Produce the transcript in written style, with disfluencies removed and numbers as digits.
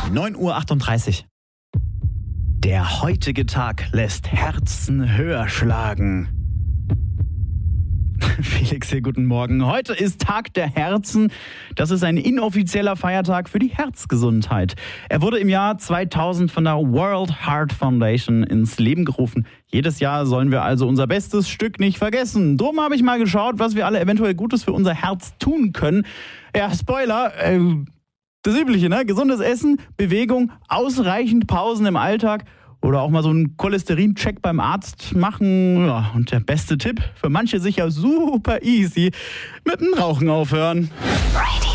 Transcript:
9:38 Uhr. Der heutige Tag lässt Herzen höher schlagen. Felix hier, guten Morgen. Heute ist Tag der Herzen. Das ist ein inoffizieller Feiertag für die Herzgesundheit. Er wurde im Jahr 2000 von der World Heart Foundation ins Leben gerufen. Jedes Jahr sollen wir also unser bestes Stück nicht vergessen. Drum habe ich mal geschaut, was wir alle eventuell Gutes für unser Herz tun können. Ja, Spoiler, das Übliche, ne? Gesundes Essen, Bewegung, ausreichend Pausen im Alltag oder auch mal so einen Cholesterincheck beim Arzt machen. Ja, und der beste Tipp, für manche sicher super easy, mit dem Rauchen aufhören. Radio.